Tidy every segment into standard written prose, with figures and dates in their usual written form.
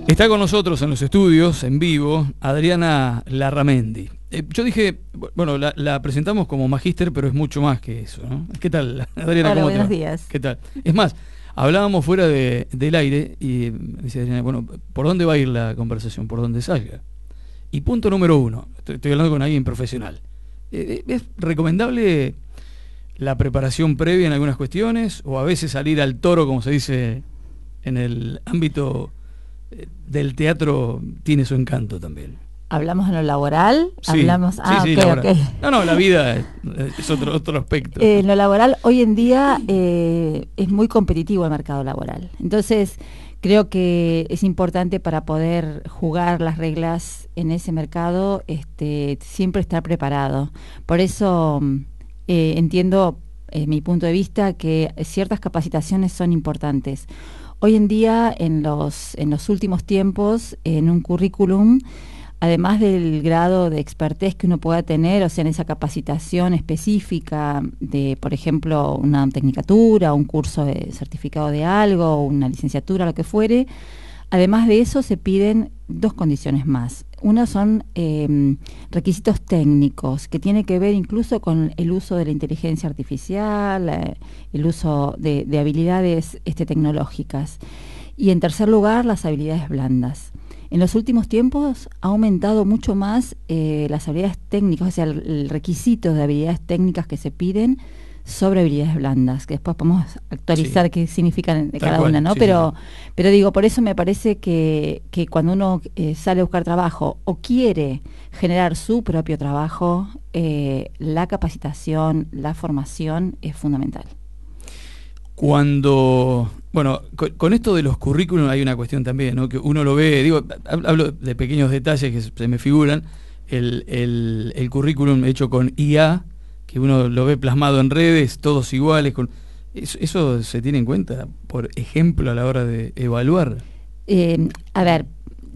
Está con nosotros en los estudios, en vivo, Adriana Larramendi. Yo dije, bueno, la presentamos como magíster, pero es mucho más que eso, ¿no? ¿Qué tal, Adriana? Hola, ¿cómo te va? buenos días. ¿Qué tal? Es más, hablábamos fuera del aire y dice Adriana, bueno, ¿por dónde va a ir la conversación? ¿Por dónde salga? Y punto número uno, estoy hablando con alguien profesional. ¿Es recomendable la preparación previa en algunas cuestiones o a veces salir al toro, como se dice en el ámbito del teatro, tiene su encanto también? ¿Hablamos en lo laboral? Sí, hablamos. sí, Okay. No, la vida es otro aspecto. En lo laboral, hoy en día es muy competitivo el mercado laboral. Entonces, creo que es importante para poder jugar las reglas en ese mercado, siempre estar preparado. Por eso entiendo, mi punto de vista, que ciertas capacitaciones son importantes. Hoy en día, en los últimos tiempos, en un currículum, además del grado de expertez que uno pueda tener, o sea, en esa capacitación específica de, por ejemplo, una tecnicatura, un curso de certificado de algo, una licenciatura, lo que fuere, además de eso se piden dos condiciones más. Una son requisitos técnicos, que tiene que ver incluso con el uso de la inteligencia artificial, el uso de habilidades tecnológicas. Y en tercer lugar, las habilidades blandas. En los últimos tiempos ha aumentado mucho más las habilidades técnicas, o sea, el requisito de habilidades técnicas que se piden sobre habilidades blandas, que después podemos actualizar qué significan cada una, ¿no? Sí, pero digo, por eso me parece que cuando uno sale a buscar trabajo o quiere generar su propio trabajo, la capacitación, la formación es fundamental. Cuando, bueno, con esto de los currículum hay una cuestión también, ¿no? Que uno lo ve, digo, hablo de pequeños detalles que se me figuran, el currículum hecho con IA, que uno lo ve plasmado en redes, todos iguales, ¿eso se tiene en cuenta, por ejemplo, a la hora de evaluar? A ver,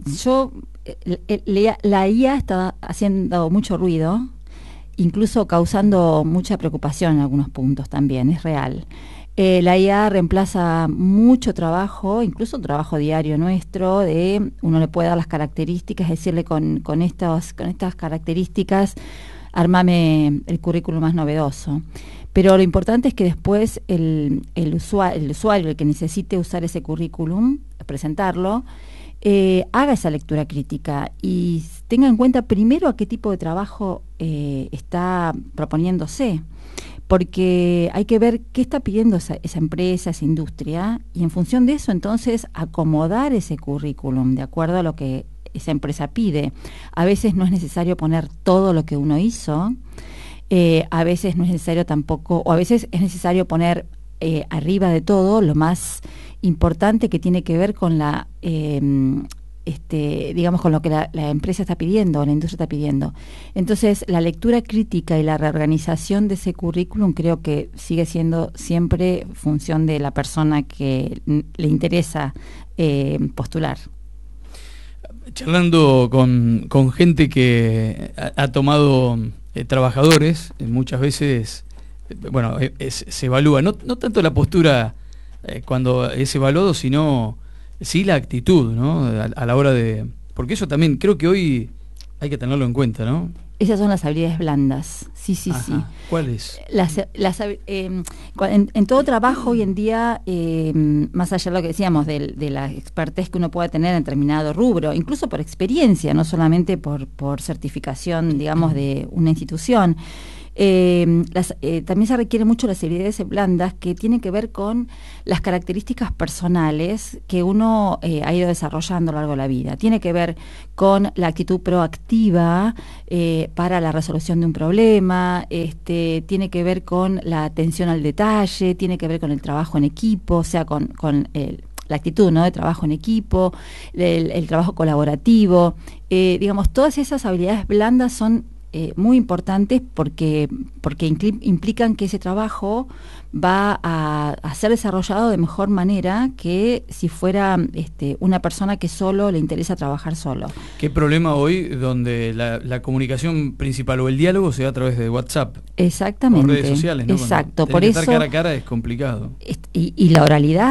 la IA está haciendo mucho ruido, incluso causando mucha preocupación en algunos puntos también, es real. La IA reemplaza mucho trabajo, incluso trabajo diario nuestro, uno le puede dar las características, decirle con estas características, armame el currículum más novedoso. Pero lo importante es que después el usuario, el que necesite usar ese currículum, presentarlo, haga esa lectura crítica y tenga en cuenta primero a qué tipo de trabajo está proponiéndose. Porque hay que ver qué está pidiendo esa empresa, esa industria, y en función de eso, entonces, acomodar ese currículum de acuerdo a lo que esa empresa pide. A veces no es necesario poner todo lo que uno hizo, a veces no es necesario tampoco, o a veces es necesario poner arriba de todo lo más importante que tiene que ver con digamos, con lo que la empresa está pidiendo, la industria está pidiendo. Entonces, la lectura crítica y la reorganización de ese currículum creo que sigue siendo siempre función de la persona que le interesa postular. Charlando con gente que ha tomado trabajadores, muchas veces, bueno, se evalúa, no tanto la postura cuando es evaluado, sino sí la actitud, ¿no? A la hora de... Porque eso también creo que hoy hay que tenerlo en cuenta, ¿no? Esas son las habilidades blandas, sí. ¿Cuáles? En todo trabajo hoy en día, más allá de lo que decíamos, de la expertez que uno pueda tener en determinado rubro, incluso por experiencia, no solamente por certificación, digamos, de una institución, también se requieren mucho las habilidades blandas que tienen que ver con las características personales que uno ha ido desarrollando a lo largo de la vida. Tiene que ver con la actitud proactiva para la resolución de un problema, tiene que ver con la atención al detalle, tiene que ver con el trabajo en equipo, o sea, con la actitud, ¿no?, de trabajo en equipo, el trabajo colaborativo. Digamos, todas esas habilidades blandas son muy importantes porque implican que ese trabajo va a ser desarrollado de mejor manera que si fuera una persona que solo le interesa trabajar solo. ¿Qué problema hoy donde la comunicación principal o el diálogo se da a través de WhatsApp? Exactamente. O redes sociales, ¿no? Exacto. Por por eso estar eso cara a cara es complicado. y la oralidad.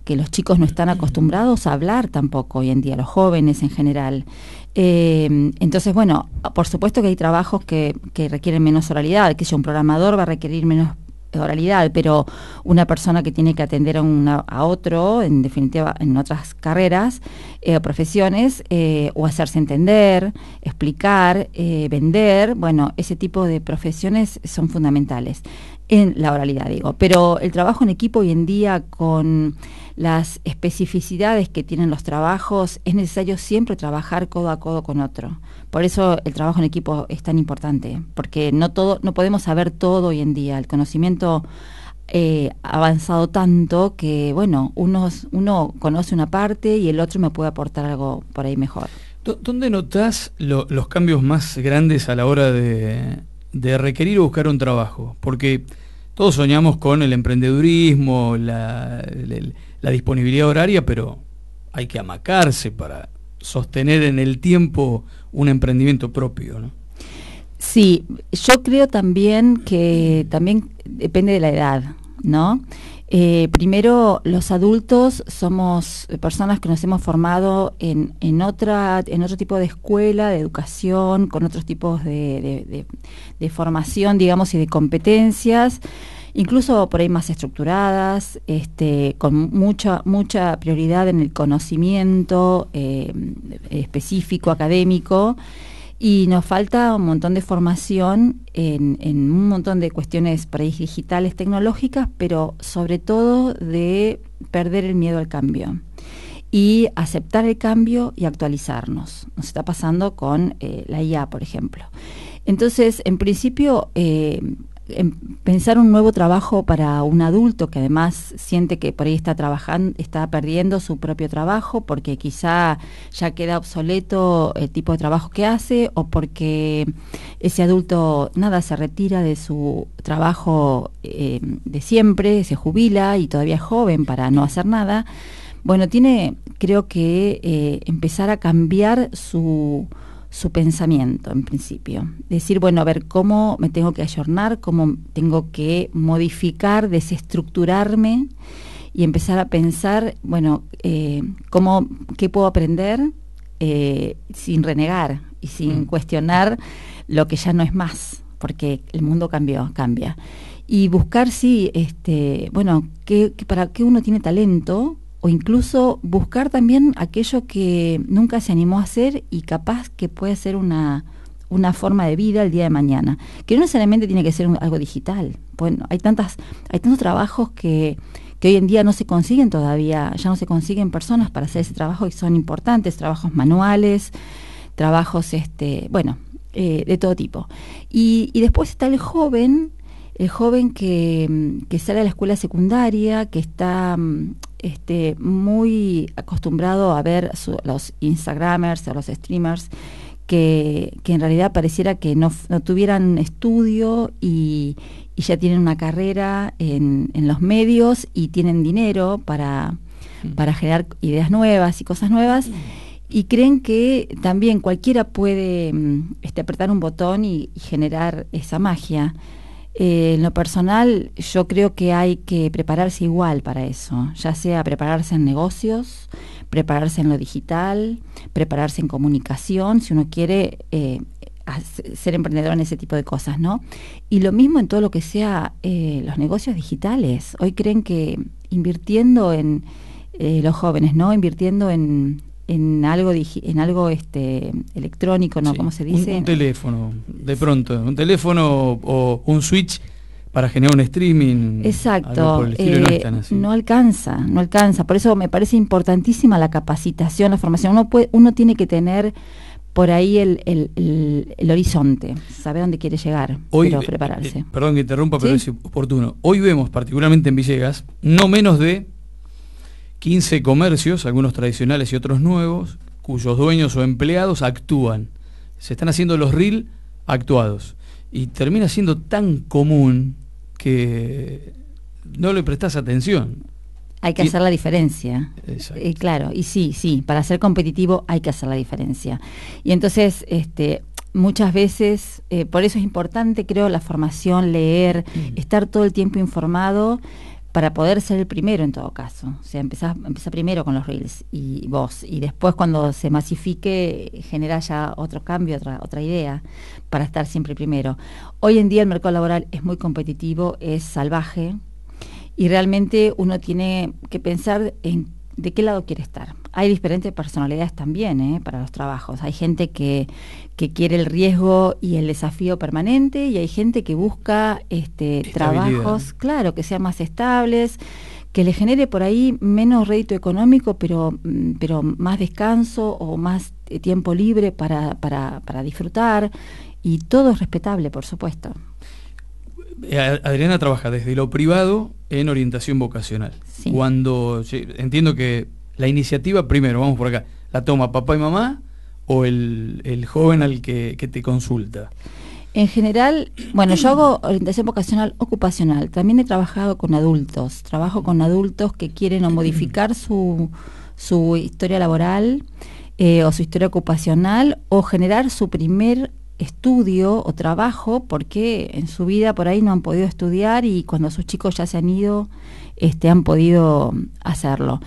que los chicos no están acostumbrados a hablar tampoco hoy en día, los jóvenes en general. Entonces, bueno, por supuesto que hay trabajos que requieren menos oralidad, que un programador va a requerir menos oralidad, pero una persona que tiene que atender a otro, en definitiva, en otras carreras o profesiones, o hacerse entender, explicar, vender, bueno, ese tipo de profesiones son fundamentales en la oralidad, digo. Pero el trabajo en equipo hoy en día, con las especificidades que tienen los trabajos, es necesario siempre trabajar codo a codo con otro. Por eso el trabajo en equipo es tan importante, porque no podemos saber todo hoy en día. El conocimiento ha avanzado tanto que, bueno, uno conoce una parte y el otro me puede aportar algo por ahí mejor. ¿Dónde notás los cambios más grandes a la hora de requerir o buscar un trabajo? Porque todos soñamos con el emprendedurismo, la disponibilidad horaria, pero hay que amacarse para sostener en el tiempo un emprendimiento propio, ¿no? Sí, yo creo también que depende de la edad, ¿no? Primero, los adultos somos personas que nos hemos formado en otro tipo de escuela, de educación, con otros tipos de formación, digamos, y de competencias, incluso por ahí más estructuradas, con mucha prioridad en el conocimiento específico, académico. Y nos falta un montón de formación en un montón de cuestiones por ahí digitales, tecnológicas, pero sobre todo de perder el miedo al cambio y aceptar el cambio y actualizarnos. Nos está pasando con la IA, por ejemplo. Entonces, en principio, pensar un nuevo trabajo para un adulto que además siente que por ahí está perdiendo su propio trabajo porque quizá ya queda obsoleto el tipo de trabajo que hace, o porque ese adulto se retira de su trabajo de siempre, se jubila y todavía es joven para no hacer nada. Bueno, creo que empezar a cambiar su pensamiento, en principio. Decir, bueno, a ver, cómo me tengo que ayornar, cómo tengo que modificar, desestructurarme y empezar a pensar, bueno, qué puedo aprender sin renegar y sin cuestionar lo que ya no es más, porque el mundo cambia. Y buscar, sí, para qué uno tiene talento, o incluso buscar también aquello que nunca se animó a hacer y capaz que puede ser una forma de vida el día de mañana, que no necesariamente tiene que ser algo digital. Bueno, hay tantos trabajos que hoy en día no se consiguen todavía, ya no se consiguen personas para hacer ese trabajo, y son importantes, trabajos manuales, trabajos de todo tipo. Y después está el joven que sale a la escuela secundaria, que está muy acostumbrado a ver los Instagramers o los streamers, que en realidad pareciera que no tuvieran estudio y ya tienen una carrera en los medios y tienen dinero para generar ideas nuevas y cosas nuevas, y creen que también cualquiera puede apretar un botón y generar esa magia. En lo personal, yo creo que hay que prepararse igual para eso, ya sea prepararse en negocios, prepararse en lo digital, prepararse en comunicación, si uno quiere ser emprendedor en ese tipo de cosas, ¿no? Y lo mismo en todo lo que sea los negocios digitales. Hoy creen que invirtiendo en los jóvenes, ¿no? Invirtiendo en algo electrónico, ¿no? Sí, ¿Cómo se dice? Un teléfono, de pronto, un teléfono o un switch para generar un streaming. Exacto, Por el estilo, no es tan así. no alcanza. Por eso me parece importantísima la capacitación, la formación. Uno tiene que tener por ahí el horizonte, saber dónde quiere llegar, pero prepararse. Perdón que interrumpa, pero ¿Sí? es oportuno. Hoy vemos, particularmente en Villegas, no menos de 15 comercios, algunos tradicionales y otros nuevos, cuyos dueños o empleados actúan. Se están haciendo los reel actuados. Y termina siendo tan común que no le prestás atención. Hay que hacer la diferencia. Claro, y sí, para ser competitivo hay que hacer la diferencia. Y entonces, muchas veces, por eso es importante, creo, la formación, leer, estar todo el tiempo informado, para poder ser el primero en todo caso. O sea, empieza primero con los reels y vos, y después cuando se masifique genera ya otro cambio, otra idea para estar siempre primero. Hoy en día el mercado laboral es muy competitivo, es salvaje, y realmente uno tiene que pensar en de qué lado quiere estar. Hay diferentes personalidades también para los trabajos. Hay gente que quiere el riesgo y el desafío permanente, y hay gente que busca trabajos, claro, que sean más estables, que le genere por ahí menos rédito económico, pero más descanso o más tiempo libre para disfrutar, y todo es respetable, por supuesto. Adriana trabaja desde lo privado en orientación vocacional. Sí. Cuando entiendo que la iniciativa, primero, vamos por acá, ¿la toma papá y mamá o el joven al que te consulta? En general, bueno, yo hago orientación vocacional ocupacional. También he trabajado con adultos. Trabajo con adultos que quieren o modificar su historia laboral o su historia ocupacional, o generar su primer estudio o trabajo, porque en su vida por ahí no han podido estudiar, y cuando sus chicos ya se han ido, han podido hacerlo.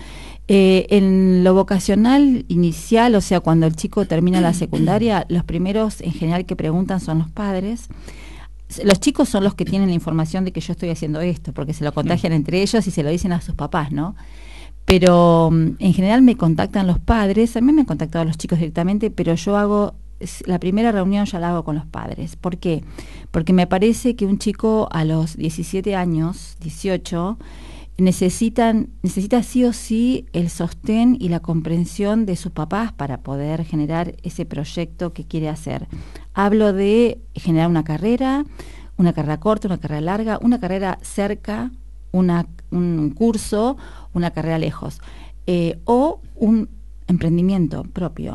En lo vocacional inicial, o sea, cuando el chico termina la secundaria, los primeros en general que preguntan son los padres. Los chicos son los que tienen la información de que yo estoy haciendo esto, porque se lo contagian entre ellos y se lo dicen a sus papás, ¿no? Pero en general me contactan los padres. A mí me han contactado los chicos directamente, pero yo hago la primera reunión, ya la hago con los padres. ¿Por qué? Porque me parece que un chico a los 17 años, 18, necesita sí o sí el sostén y la comprensión de sus papás para poder generar ese proyecto que quiere hacer. Hablo de generar una carrera corta, una carrera larga, una carrera cerca, un curso, una carrera lejos, o un emprendimiento propio.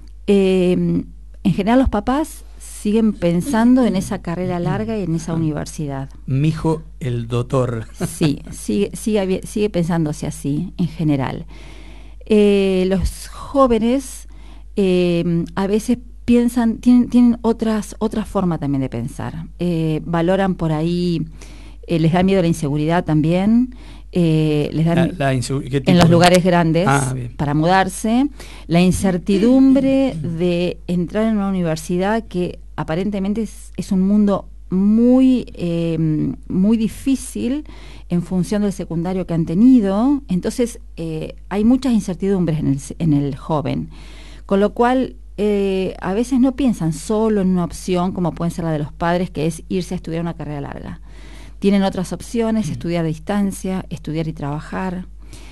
En general los papás siguen pensando en esa carrera larga y en esa universidad. Mi hijo, el doctor. Sí, sigue pensándose así en general. Los jóvenes a veces piensan, tienen otra forma también de pensar. Valoran por ahí, les da miedo la inseguridad también. Les dan en los lugares grandes para mudarse, la incertidumbre de entrar en una universidad que aparentemente es un mundo muy difícil en función del secundario que han tenido. Entonces hay muchas incertidumbres en el joven, con lo cual a veces no piensan solo en una opción como puede ser la de los padres, que es irse a estudiar una carrera larga. Tienen otras opciones: estudiar a distancia, estudiar y trabajar.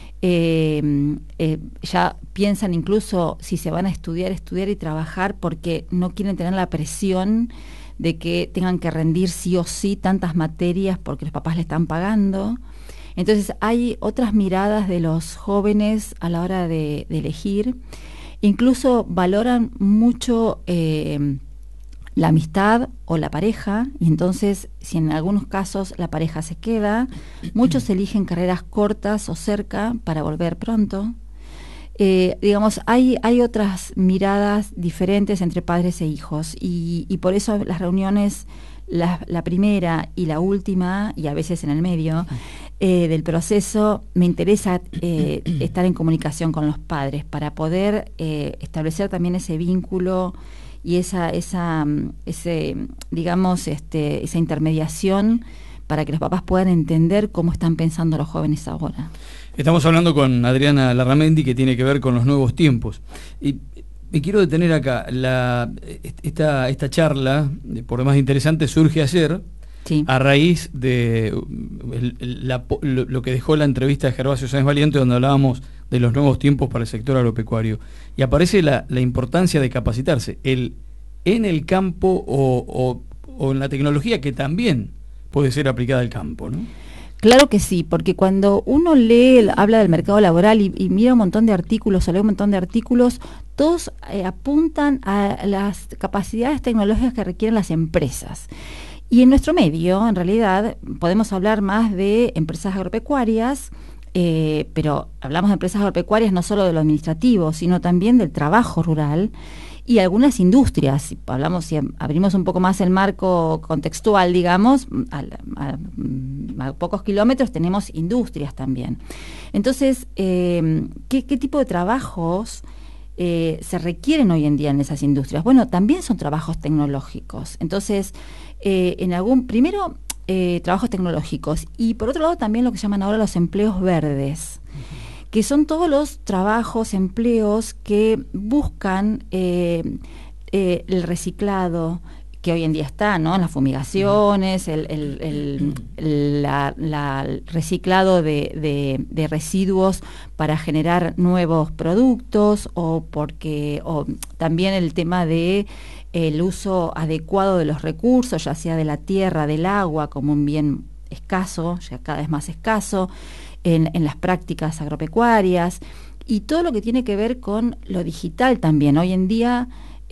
Ya piensan incluso si se van a estudiar y trabajar, porque no quieren tener la presión de que tengan que rendir sí o sí tantas materias porque los papás le están pagando. Entonces hay otras miradas de los jóvenes a la hora de elegir. Incluso valoran mucho la amistad o la pareja, y entonces si en algunos casos la pareja se queda, muchos eligen carreras cortas o cerca para volver pronto. Digamos, hay otras miradas diferentes entre padres e hijos, y por eso las reuniones, la primera y la última, y a veces en el medio del proceso, me interesa estar en comunicación con los padres para poder establecer también ese vínculo y esa intermediación, para que los papás puedan entender cómo están pensando los jóvenes ahora. Estamos hablando con Adriana Larramendi, que tiene que ver con los nuevos tiempos. Y me quiero detener acá. Esta charla, por demás interesante, surge ayer, sí, a raíz de lo que dejó la entrevista de Gervasio Sáenz Valiente, donde hablábamos de los nuevos tiempos para el sector agropecuario. Y aparece la importancia de capacitarse en el campo o en la tecnología, que también puede ser aplicada al campo, ¿no? Claro que sí, porque cuando uno habla del mercado laboral y mira un montón de artículos o lee un montón de artículos, todos apuntan a las capacidades tecnológicas que requieren las empresas. Y en nuestro medio, en realidad, podemos hablar más de empresas agropecuarias, pero hablamos de empresas agropecuarias no solo de lo administrativo, sino también del trabajo rural y algunas industrias. Si abrimos un poco más el marco contextual, digamos, a pocos kilómetros tenemos industrias también. Entonces, ¿qué tipo de trabajos se requieren hoy en día en esas industrias? Bueno, también son trabajos tecnológicos. Entonces, primero, trabajos tecnológicos, y por otro lado también lo que llaman ahora los empleos verdes, que son todos los trabajos, empleos que buscan el reciclado, que hoy en día está, ¿no? En las fumigaciones, el reciclado de residuos para generar nuevos productos, o también el tema de el uso adecuado de los recursos, ya sea de la tierra, del agua, como un bien escaso, ya cada vez más escaso, en las prácticas agropecuarias, y todo lo que tiene que ver con lo digital también. Hoy en día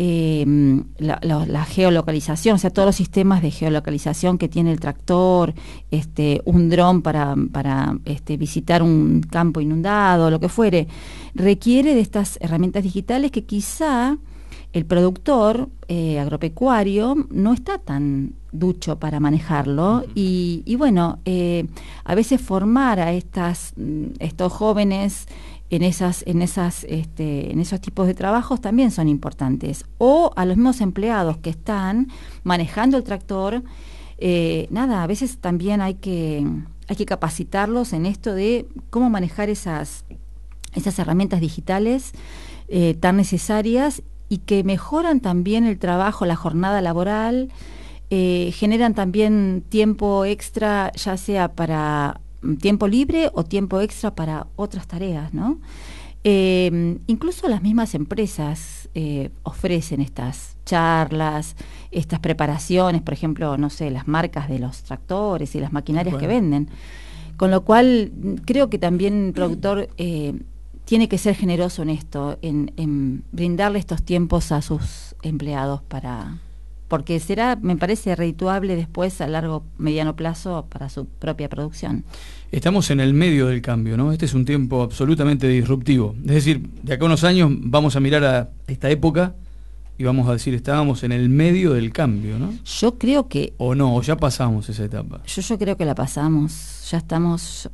la geolocalización, o sea, todos los sistemas de geolocalización que tiene el tractor, un dron para visitar un campo inundado, lo que fuere, requiere de estas herramientas digitales que quizá el productor agropecuario no está tan ducho para manejarlo. Y bueno, a veces formar a estos jóvenes en esos tipos de trabajos también son importantes. O a los mismos empleados que están manejando el tractor, a veces también hay que capacitarlos en esto de cómo manejar esas herramientas digitales tan necesarias, y que mejoran también el trabajo, la jornada laboral, generan también tiempo extra, ya sea para tiempo libre o tiempo extra para otras tareas, ¿no? Incluso las mismas empresas ofrecen estas charlas, estas preparaciones, por ejemplo, no sé, las marcas de los tractores y las maquinarias que venden. Con lo cual, creo que también el productor tiene que ser generoso en esto, en brindarle estos tiempos a sus empleados, porque será, me parece, redituable después a mediano plazo para su propia producción. Estamos en el medio del cambio, ¿no? Este es un tiempo absolutamente disruptivo. Es decir, de acá a unos años vamos a mirar a esta época y vamos a decir, estábamos en el medio del cambio, ¿no? Yo creo que... O no, o ya pasamos esa etapa. Yo creo que la pasamos. Ya estamos...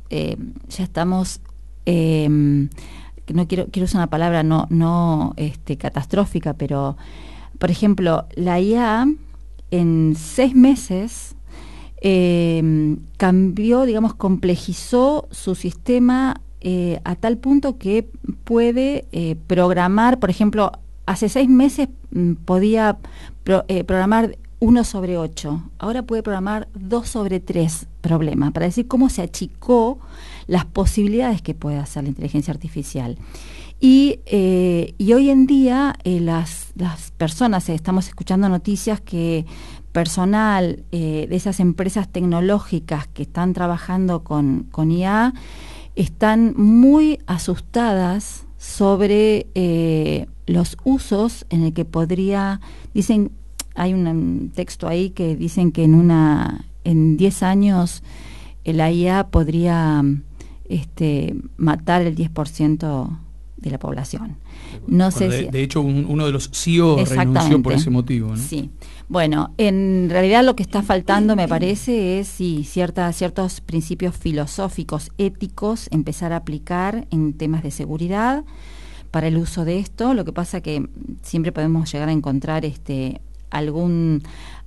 no quiero usar una palabra no catastrófica, pero por ejemplo, la IA en 6 meses cambió, digamos, complejizó su sistema a tal punto que puede programar. Por ejemplo, hace 6 meses podía programar 1/8, ahora puede programar 2/3 problemas, para decir cómo se achicó las posibilidades que puede hacer la inteligencia artificial. Y hoy en día las personas, estamos escuchando noticias que personal de esas empresas tecnológicas que están trabajando con IA están muy asustadas sobre los usos en el que dicen, hay un texto ahí que dicen que en 10 años la IA podría matar el 10% de la población. No sé de hecho, uno de los CEO renunció por ese motivo, ¿no? Sí. Bueno, en realidad lo que está faltando, me parece, es ciertos principios filosóficos, éticos, empezar a aplicar en temas de seguridad para el uso de esto. Lo que pasa que siempre podemos llegar a encontrar algún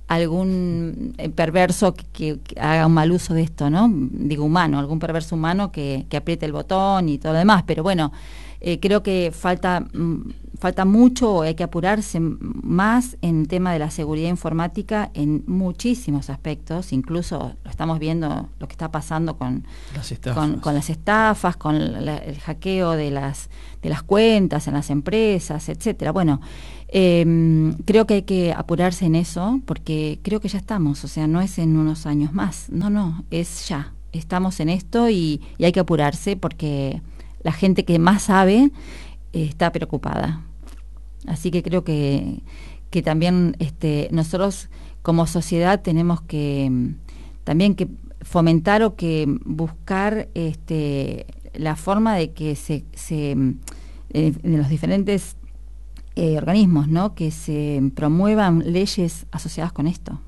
perverso que haga un mal uso de esto, ¿no? Digo humano, algún perverso humano que apriete el botón y todo lo demás, pero bueno, creo que falta mucho, hay que apurarse más en el tema de la seguridad informática en muchísimos aspectos. Incluso lo estamos viendo, lo que está pasando con las estafas, con el hackeo de las cuentas en las empresas, etcétera. Bueno, creo que hay que apurarse en eso, porque creo que ya estamos, o sea, no es en unos años más, no, es ya, estamos en esto y hay que apurarse, porque la gente que más sabe está preocupada. Así que creo que también nosotros como sociedad tenemos que también que fomentar o que buscar la forma de que de los diferentes organismos, ¿no?, que se promuevan leyes asociadas con esto.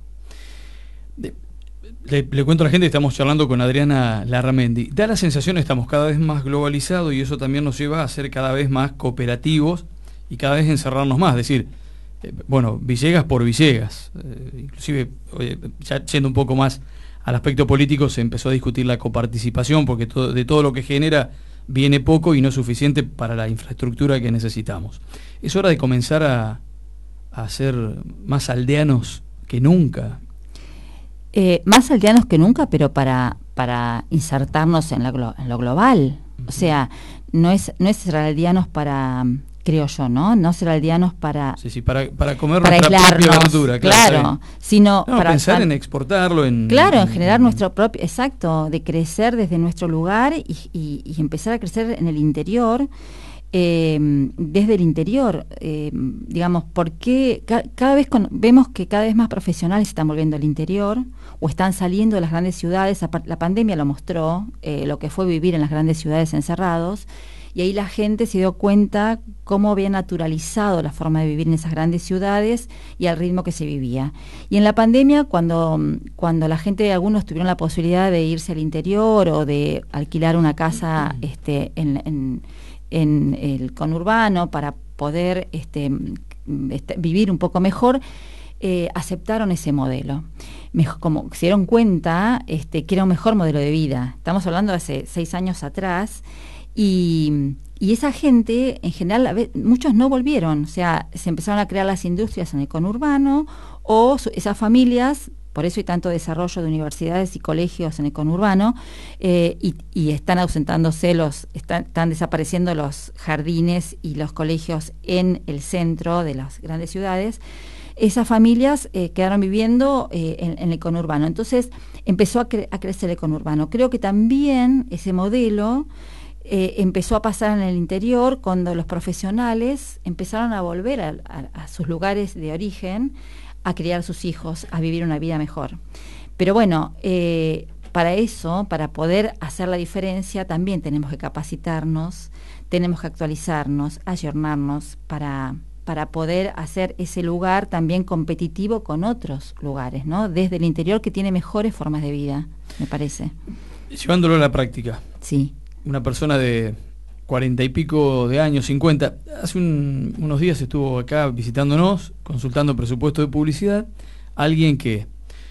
Le cuento a la gente que estamos charlando con Adriana Larramendi. Da la sensación que estamos cada vez más globalizados y eso también nos lleva a ser cada vez más cooperativos y cada vez encerrarnos más. Es decir, Villegas por Villegas. Inclusive, ya yendo un poco más al aspecto político, se empezó a discutir la coparticipación porque de todo lo que genera viene poco y no es suficiente para la infraestructura que necesitamos. Es hora de comenzar a ser más aldeanos que nunca. Más aldeanos que nunca, pero para insertarnos en lo global. O sea, no es ser aldeanos para, creo yo, no ser aldeanos para comer para nuestra aislarnos, propia verdura, claro, sino para pensar en exportarlo, en generar nuestro propio, exacto, de crecer desde nuestro lugar y empezar a crecer en el interior. Desde el interior, digamos, porque cada vez vemos que cada vez más profesionales se están volviendo al interior o están saliendo de las grandes ciudades. La pandemia lo mostró, lo que fue vivir en las grandes ciudades encerrados, y ahí la gente se dio cuenta cómo había naturalizado la forma de vivir en esas grandes ciudades y al ritmo que se vivía. Y en la pandemia, cuando la gente, algunos tuvieron la posibilidad de irse al interior o de alquilar una casa en el conurbano para poder vivir un poco mejor, aceptaron ese modelo. Como se dieron cuenta que era un mejor modelo de vida. Estamos hablando de hace 6 años atrás, y esa gente, en general, muchos no volvieron. O sea, se empezaron a crear las industrias en el conurbano, o esas familias. Por eso hay tanto desarrollo de universidades y colegios en el conurbano, y están ausentándose están desapareciendo los jardines y los colegios en el centro de las grandes ciudades. Esas familias quedaron viviendo en el conurbano. Entonces empezó a crecer el conurbano. Creo que también ese modelo empezó a pasar en el interior cuando los profesionales empezaron a volver a sus lugares de origen, a criar a sus hijos, a vivir una vida mejor. Pero bueno, para eso, para poder hacer la diferencia, también tenemos que capacitarnos, tenemos que actualizarnos, ayornarnos para poder hacer ese lugar también competitivo con otros lugares, ¿no? Desde el interior, que tiene mejores formas de vida, me parece. Llevándolo a la práctica. Sí. Una persona de 40 y pico de años, 50, hace unos días estuvo acá visitándonos, consultando presupuesto de publicidad, alguien que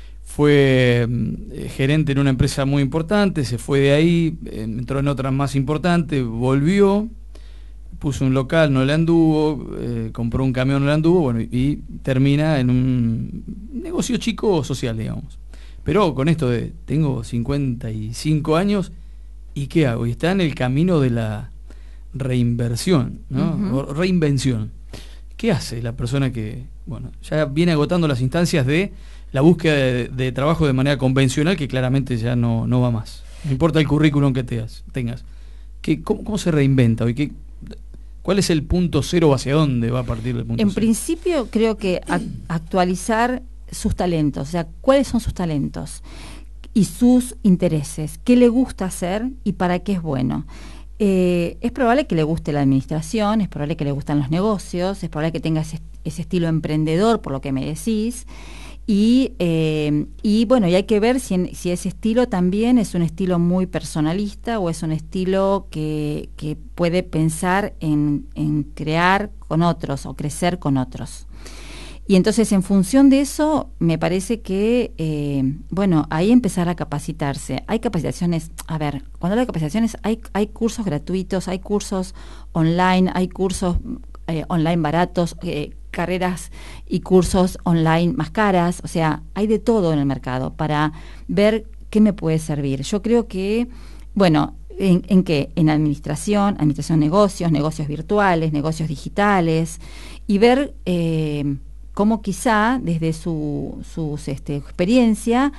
fue gerente en una empresa muy importante, se fue de ahí, entró en otra más importante, volvió, puso un local, no le anduvo, compró un camión, no le anduvo, bueno, y termina en un negocio chico social, digamos. Pero con esto de, tengo 55 años, ¿y qué hago? Y está en el camino de la reinversión, ¿no? Uh-huh. O reinvención. ¿Qué hace la persona que, ya viene agotando las instancias de la búsqueda de trabajo de manera convencional, que claramente ya no va más? No importa el currículum que tengas. ¿Cómo se reinventa hoy? ¿Cuál es el punto cero, hacia dónde va a partir del punto cero? En principio, creo que actualizar sus talentos, o sea, ¿cuáles son sus talentos y sus intereses? ¿Qué le gusta hacer y para qué es bueno? Es probable que le guste la administración, es probable que le gustan los negocios, es probable que tenga ese estilo emprendedor, por lo que me decís, y hay que ver si ese estilo también es un estilo muy personalista o es un estilo que puede pensar en crear con otros o crecer con otros. Y entonces, en función de eso, me parece que, ahí empezar a capacitarse. Hay capacitaciones, cuando hablo de capacitaciones, hay cursos gratuitos, hay cursos online, hay cursos online baratos, carreras y cursos online más caras. O sea, hay de todo en el mercado para ver qué me puede servir. Yo creo que, ¿en qué? En administración de negocios virtuales, negocios digitales, y ver cómo quizá desde su experiencia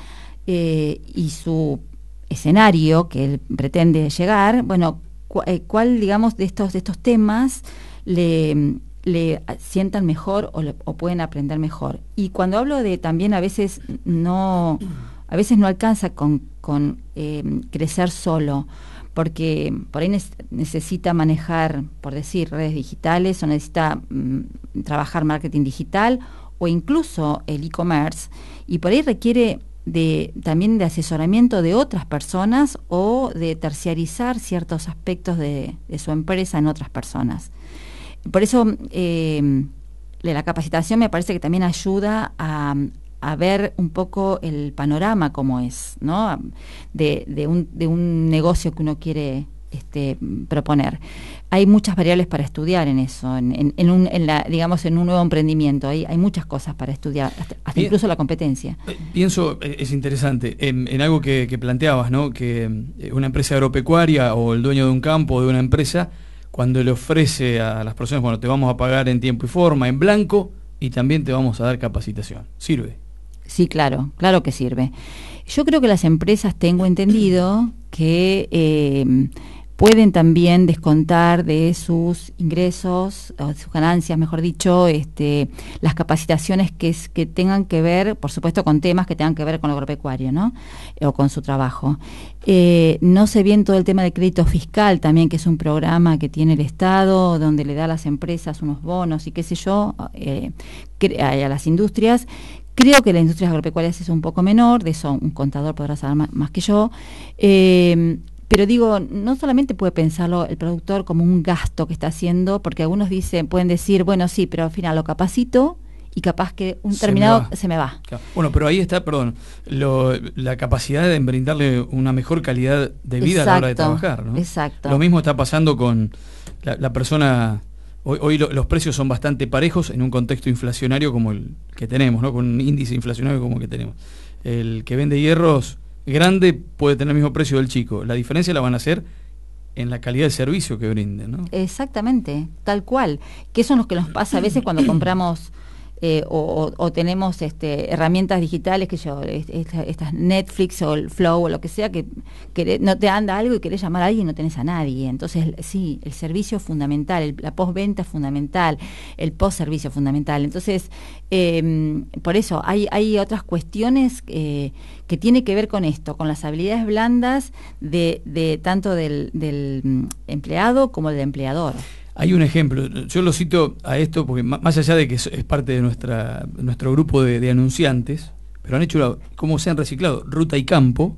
y su escenario que él pretende llegar, cuál, digamos, de estos temas le sientan mejor o pueden aprender mejor. Y cuando hablo de también a veces no alcanza con crecer solo, porque por ahí necesita manejar, por decir, redes digitales, o necesita trabajar marketing digital o incluso el e-commerce, y por ahí requiere también de asesoramiento de otras personas o de terciarizar ciertos aspectos de su empresa en otras personas. Por eso la capacitación me parece que también ayuda a ver un poco el panorama como es, ¿no? de un negocio que uno quiere proponer. Hay muchas variables para estudiar en eso, en un nuevo emprendimiento. Hay muchas cosas para estudiar, hasta incluso la competencia. Pienso, es interesante, en algo que planteabas, ¿no? Que una empresa agropecuaria o el dueño de un campo o de una empresa, cuando le ofrece a las personas, bueno, te vamos a pagar en tiempo y forma, en blanco, y también te vamos a dar capacitación. ¿Sirve? Sí, claro que sirve. Yo creo que las empresas, tengo entendido, que pueden también descontar de sus ingresos, o de sus ganancias, mejor dicho, las capacitaciones que tengan que ver, por supuesto, con temas que tengan que ver con lo agropecuario, ¿no? O con su trabajo. No sé bien todo el tema de crédito fiscal también, que es un programa que tiene el Estado, donde le da a las empresas unos bonos y qué sé yo, a las industrias. Creo que la industria agropecuaria es un poco menor, de eso un contador podrá saber más que yo. Pero digo, no solamente puede pensarlo el productor como un gasto que está haciendo, porque algunos pueden decir, bueno, sí, pero al final lo capacito y capaz que un terminado se me va. Claro. Bueno, pero ahí está, la capacidad de brindarle una mejor calidad de vida. Exacto, a la hora de trabajar, ¿no? Exacto. Lo mismo está pasando con la persona. Hoy los precios son bastante parejos en un contexto inflacionario como el que tenemos, ¿no? Con un índice inflacionario como el que tenemos. El que vende hierros grande puede tener el mismo precio del chico. La diferencia la van a hacer en la calidad del servicio que brinden, ¿no? Exactamente, tal cual. Que eso es lo que nos pasa a veces cuando compramos o tenemos herramientas digitales, que estas Netflix o el Flow o lo que sea, que no te anda algo y querés llamar a alguien y no tenés a nadie. Entonces, sí, el servicio es fundamental, la postventa es fundamental, el postservicio es fundamental. Entonces, por eso hay otras cuestiones que tiene que ver con esto, con las habilidades blandas de tanto del empleado como del empleador. Hay un ejemplo, yo lo cito a esto porque más allá de que es parte de nuestro grupo de anunciantes, pero han hecho, como se han reciclado, Ruta y Campo,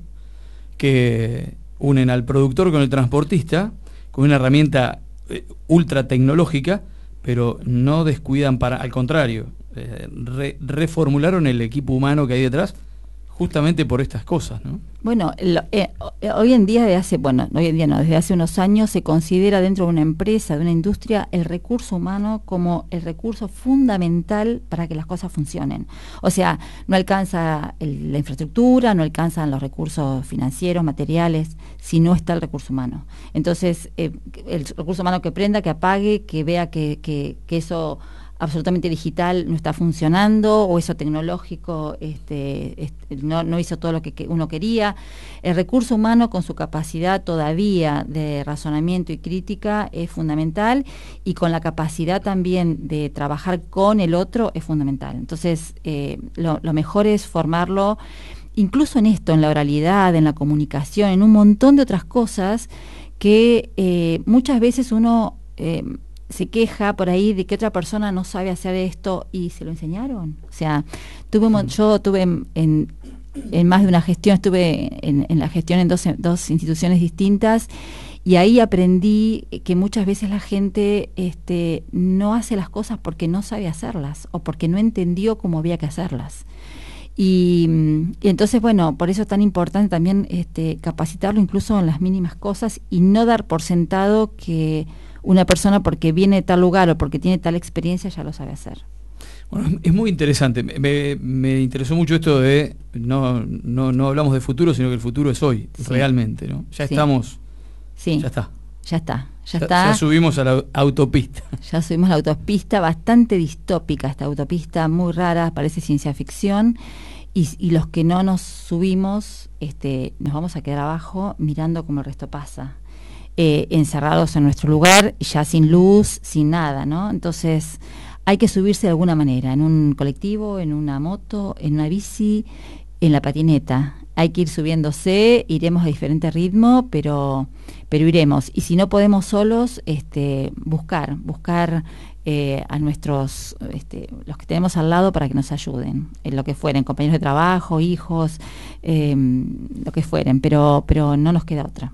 que unen al productor con el transportista, con una herramienta ultra tecnológica, pero no descuidan al contrario, reformularon el equipo humano que hay detrás, justamente por estas cosas, ¿no? Bueno, hoy en día, desde hace unos años se considera dentro de una empresa, de una industria, el recurso humano como el recurso fundamental para que las cosas funcionen. O sea, no alcanza la infraestructura, no alcanzan los recursos financieros, materiales, si no está el recurso humano. Entonces, el recurso humano que prenda, que apague, que vea que eso absolutamente digital no está funcionando, o eso tecnológico no hizo todo lo que uno quería. El recurso humano, con su capacidad todavía de razonamiento y crítica, es fundamental, y con la capacidad también de trabajar con el otro es fundamental. Entonces, lo mejor es formarlo, incluso en esto, en la oralidad, en la comunicación, en un montón de otras cosas que muchas veces uno se queja por ahí de que otra persona no sabe hacer esto y se lo enseñaron. O sea, yo tuve en más de una gestión, estuve en la gestión en dos instituciones distintas, y ahí aprendí que muchas veces la gente no hace las cosas porque no sabe hacerlas o porque no entendió cómo había que hacerlas. Y entonces, bueno, por eso es tan importante también capacitarlo incluso en las mínimas cosas, y no dar por sentado que una persona, porque viene de tal lugar o porque tiene tal experiencia, ya lo sabe hacer. Bueno, es muy interesante. Me interesó mucho esto de no hablamos de futuro, sino que el futuro es hoy, sí, realmente, ¿no? Ya sí. Estamos. Sí. Ya está. Ya subimos a la autopista. Ya subimos a la autopista, bastante distópica esta autopista, muy rara, parece ciencia ficción. Y los que no nos subimos, nos vamos a quedar abajo mirando cómo el resto pasa. Encerrados en nuestro lugar, ya sin luz, sin nada, ¿no? Entonces hay que subirse de alguna manera, en un colectivo, en una moto, en una bici, en la patineta. Hay que ir subiéndose, iremos a diferente ritmo, pero pero iremos. Y si no podemos solos, buscar a nuestros, los que tenemos al lado para que nos ayuden, en lo que fueren, compañeros de trabajo, hijos, lo que fueren, pero no nos queda otra.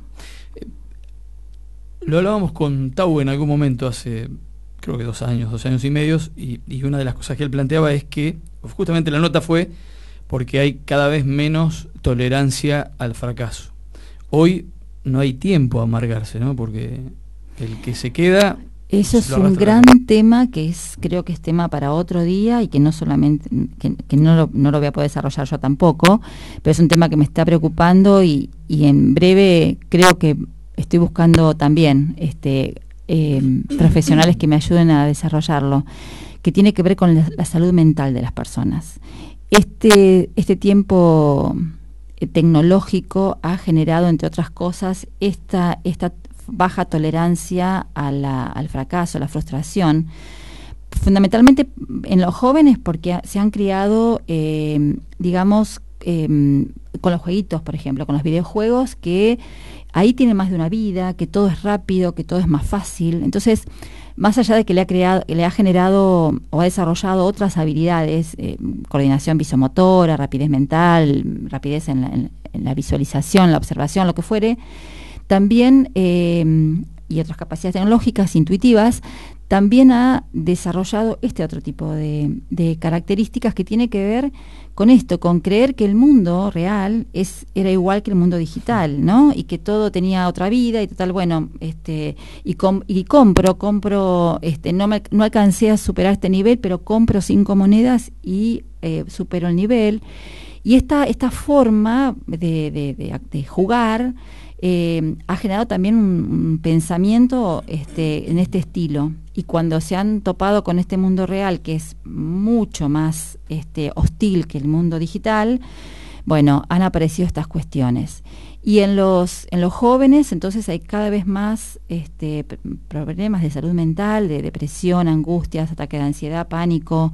Lo hablábamos con Tau en algún momento hace, creo que 2 años y medio, y una de las cosas que él planteaba es que, justamente la nota fue porque hay cada vez menos tolerancia al fracaso. Hoy no hay tiempo a amargarse, ¿no? Porque el que se queda... Eso es un gran tema que creo que es tema para otro día y que no solamente que no lo voy a poder desarrollar yo tampoco, pero es un tema que me está preocupando y en breve creo que estoy buscando también profesionales que me ayuden a desarrollarlo, que tiene que ver con la salud mental de las personas. Este tiempo tecnológico ha generado, entre otras cosas, esta baja tolerancia al fracaso, a la frustración, fundamentalmente en los jóvenes porque se han criado, con los jueguitos, por ejemplo, con los videojuegos, que ahí tienen más de una vida, que todo es rápido, que todo es más fácil. Entonces, más allá de que le ha generado o ha desarrollado otras habilidades, coordinación visomotora, rapidez mental, rapidez en la visualización, la observación, lo que fuere, también, y otras capacidades tecnológicas, intuitivas, también ha desarrollado otro tipo de características que tiene que ver con esto, con creer que el mundo real era igual que el mundo digital, ¿no? Y que todo tenía otra vida y total, bueno, compro, no alcancé a superar este nivel, pero compro 5 monedas y supero el nivel. Y esta forma de jugar ha generado también un pensamiento en este estilo, y cuando se han topado con este mundo real, que es mucho más hostil que el mundo digital, bueno, han aparecido estas cuestiones. Y en los jóvenes, entonces, hay cada vez más problemas de salud mental, de depresión, angustias, ataque de ansiedad, pánico.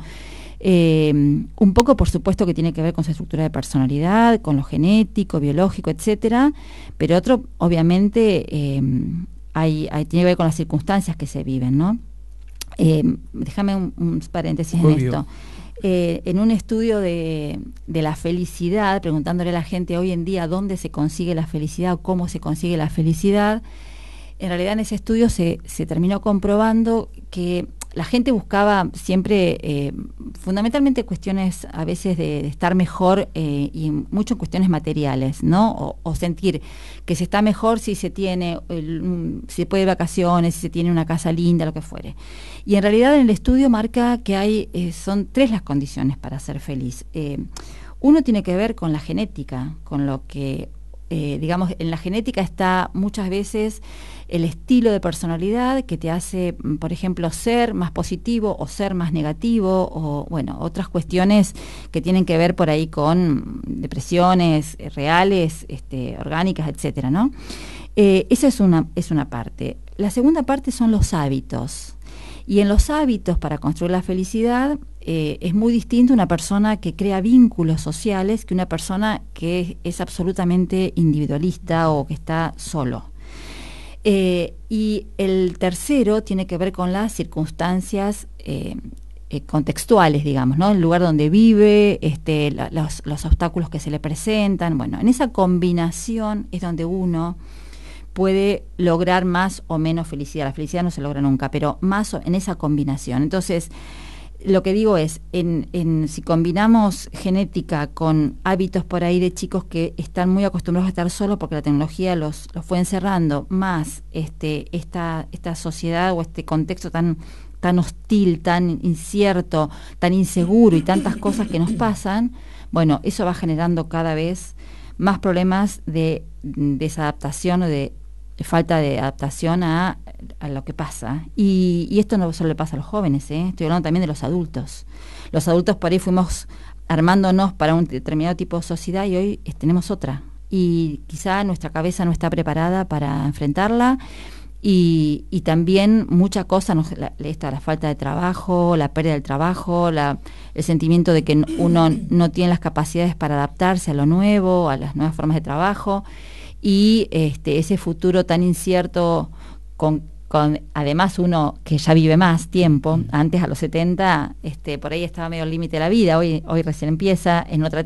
Un poco, por supuesto, que tiene que ver con su estructura de personalidad, con lo genético, biológico, etcétera, pero otro, obviamente, tiene que ver con las circunstancias que se viven, ¿no? Déjame un paréntesis en esto. En un estudio de la felicidad, preguntándole a la gente hoy en día dónde se consigue la felicidad o cómo se consigue la felicidad, en realidad en ese estudio se terminó comprobando que la gente buscaba siempre, fundamentalmente, cuestiones a veces de estar mejor, y mucho en cuestiones materiales, ¿no? O sentir que se está mejor si se tiene, si se puede ir de vacaciones, si se tiene una casa linda, lo que fuere. Y en realidad en el estudio marca que son 3 las condiciones para ser feliz. Uno tiene que ver con la genética, con lo que, en la genética está muchas veces el estilo de personalidad que te hace, por ejemplo, ser más positivo o ser más negativo, o bueno, otras cuestiones que tienen que ver por ahí con depresiones reales, orgánicas, etcétera, ¿no? Esa es una parte. La segunda parte son los hábitos. Y en los hábitos, para construir la felicidad, es muy distinto una persona que crea vínculos sociales que una persona que es absolutamente individualista o que está solo. Y el tercero tiene que ver con las circunstancias contextuales, digamos, ¿no? El lugar donde vive, los obstáculos que se le presentan. Bueno, en esa combinación es donde uno puede lograr más o menos felicidad. La felicidad no se logra nunca, pero más en esa combinación. Entonces, lo que digo es, si combinamos genética con hábitos por ahí de chicos que están muy acostumbrados a estar solos porque la tecnología los fue encerrando, más esta sociedad o este contexto tan hostil, tan incierto, tan inseguro y tantas cosas que nos pasan, bueno, eso va generando cada vez más problemas de desadaptación o de falta de adaptación a lo que pasa. Y esto no solo le pasa a los jóvenes, estoy hablando también de los adultos. Los adultos por ahí fuimos armándonos para un determinado tipo de sociedad y hoy tenemos otra. Y quizá nuestra cabeza no está preparada para enfrentarla. Y también mucha cosa, la falta de trabajo, la pérdida del trabajo, el sentimiento de que uno no tiene las capacidades para adaptarse a lo nuevo, a las nuevas formas de trabajo. y ese futuro tan incierto con además uno que ya vive más tiempo, antes a los 70, por ahí estaba medio al límite de la vida, hoy recién empieza, en otra